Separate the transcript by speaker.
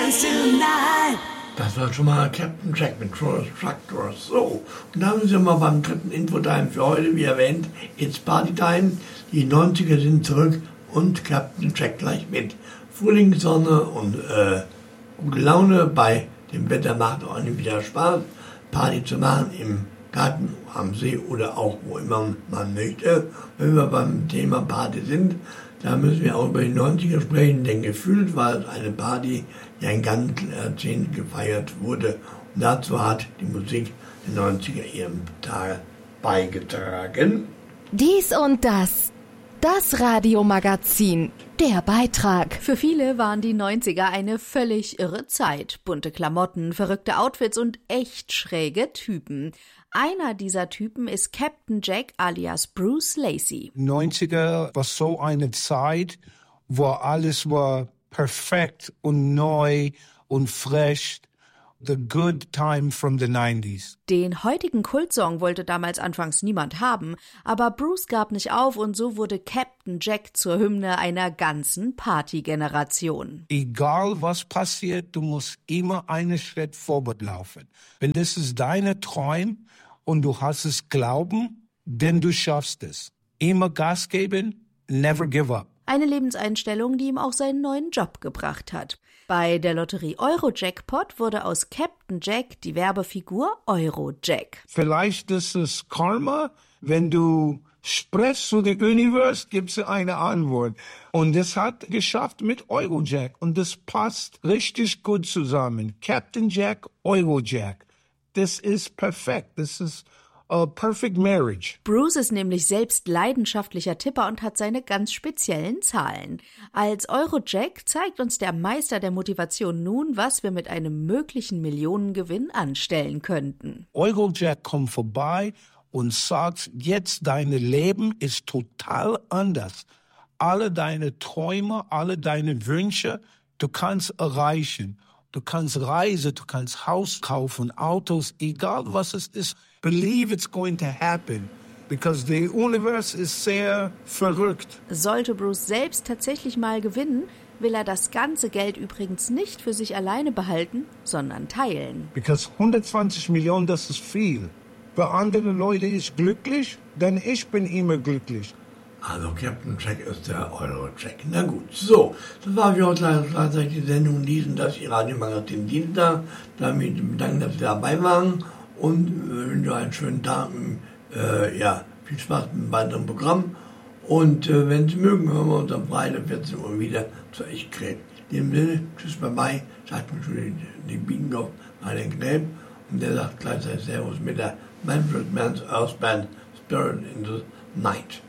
Speaker 1: Das war schon mal Captain Jack mit Tractor. So, und dann sind wir beim dritten Infotime für heute. Wie erwähnt, it's Partytime. Die 90er sind zurück und Captain Jack gleich mit. Frühlingssonne und gute Laune. Bei dem Wetter macht auch nicht wieder Spaß, Party zu machen im Garten, am See oder auch wo immer man möchte. Wenn wir beim Thema Party sind, da müssen wir auch über die 90er sprechen, denn gefühlt war es eine Party, die ein ganzes Jahrzehnt gefeiert wurde. Und dazu hat die Musik der 90er ihren Teil beigetragen.
Speaker 2: Dies und das. Das Radiomagazin. Der Beitrag.
Speaker 3: Für viele waren die 90er eine völlig irre Zeit. Bunte Klamotten, verrückte Outfits und echt schräge Typen. Einer dieser Typen ist Captain Jack alias Bruce Lacey.
Speaker 4: 90er war so eine Zeit, wo alles war perfekt und neu und fresh. The good time from the 90s.
Speaker 3: Den heutigen Kultsong wollte damals anfangs niemand haben, aber Bruce gab nicht auf und so wurde Captain Jack zur Hymne einer ganzen Partygeneration.
Speaker 4: Egal was passiert, du musst immer einen Schritt vorwärts laufen. Wenn das ist deine Traum und du hast es Glauben, denn du schaffst es. Immer Gas geben, never give up.
Speaker 3: Eine Lebenseinstellung, die ihm auch seinen neuen Job gebracht hat. Bei der Lotterie Eurojackpot wurde aus Captain Jack die Werbefigur Eurojack.
Speaker 4: Vielleicht ist es Karma, wenn du sprichst zu dem Universum, gibt es eine Antwort. Und das hat geschafft mit Eurojack. Und das passt richtig gut zusammen. Captain Jack, Eurojack. Das ist perfekt. Das ist a perfect marriage.
Speaker 3: Bruce ist nämlich selbst leidenschaftlicher Tipper und hat seine ganz speziellen Zahlen. Als Eurojack zeigt uns der Meister der Motivation nun, was wir mit einem möglichen Millionengewinn anstellen könnten.
Speaker 4: Eurojack kommt vorbei und sagt, jetzt dein Leben ist total anders. Alle deine Träume, alle deine Wünsche, du kannst erreichen. Du kannst reisen, du kannst Haus kaufen, Autos, egal was es ist. Believe it's going to happen, because the universe ist sehr verrückt.
Speaker 3: Sollte Bruce selbst tatsächlich mal gewinnen, will er das ganze Geld übrigens nicht für sich alleine behalten, sondern teilen.
Speaker 4: Because 120 Millionen, das ist viel. Für andere Leute ist glücklich, denn ich bin immer glücklich.
Speaker 1: Also Captain Jack ist der Eurojack. Na gut, so, das war für heute gleichzeitig die Sendung Dies und das, Ihr Radiomagazin Dienstag. Damit bedanken, dass Sie dabei waren und wünsche einen schönen Tag. Viel Spaß mit dem weiteren Programm. Und wenn Sie mögen, hören wir uns am Freitag 14 Uhr wieder zur Echtkräb. In dem Sinne, tschüss, bye, sagt mir schon die Biedenkopf, meine Gräb. Und der sagt gleichzeitig Servus mit der Manfred Mann's Earth Band Spirit in the Night.